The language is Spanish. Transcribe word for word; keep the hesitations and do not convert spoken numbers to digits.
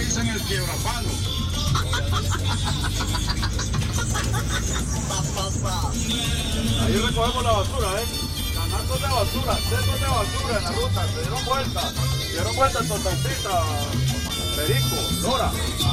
dicen el quiebrapalo. Ahí recogemos la basura, ¿eh? Canastos de basura, cestos de basura en la ruta. Se dieron vuelta. Se dieron vuelta en Totoncita, Perico, Lora.